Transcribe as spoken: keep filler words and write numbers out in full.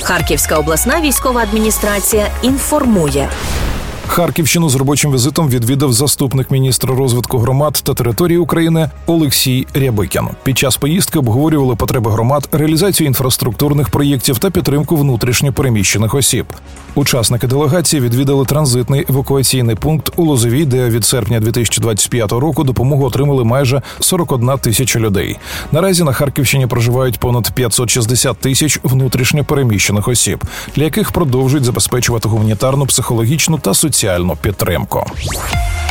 Харківська обласна військова адміністрація інформує. Харківщину з робочим візитом відвідав заступник міністра розвитку громад та території України Олексій Рябикін. Під час поїздки обговорювали потреби громад, реалізацію інфраструктурних проєктів та підтримку внутрішньо переміщених осіб. Учасники делегації відвідали транзитний евакуаційний пункт у Лозовій, де від серпня дві тисячі двадцять п'ятого року допомогу отримали майже сорок одна тисяча людей. Наразі на Харківщині проживають понад п'ятсот шістдесят тисяч внутрішньо переміщених осіб, для яких продовжують забезпечувати гуманітарну, психологічну та соціальну підтримку.